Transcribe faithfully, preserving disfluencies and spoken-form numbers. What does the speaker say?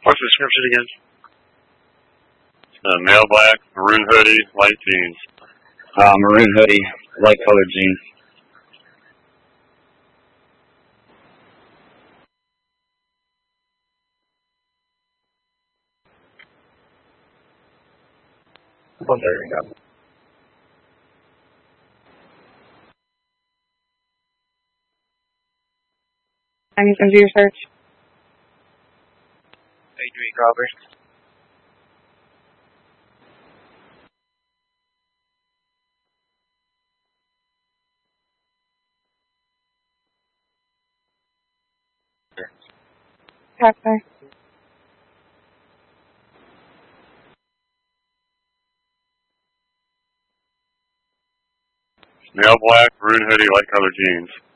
What's the description again? Uh, male black, maroon hoodie, light jeans. Uh, maroon hoodie, light colored jeans. Oh, there we go. I need to do your search. Adrian Roberts. Pastor. Male black, maroon hoodie, light colored jeans.